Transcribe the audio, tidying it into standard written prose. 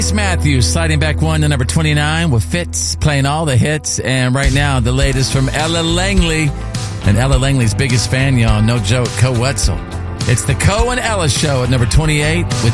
Matthews sliding back one to number 29 with Fitz playing all the hits. And right now, the latest from Ella Langley. And Ella Langley's biggest fan, y'all. No joke, Co Wetzel. It's the Co and Ella Show at number 28 with